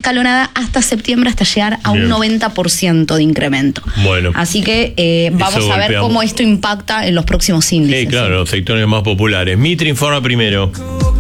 escalonada hasta septiembre, hasta llegar a un 90% de incremento. Bueno. Así que vamos a ver cómo esto impacta en los próximos índices. Sí, claro, los sectores más populares. Mitre informa primero.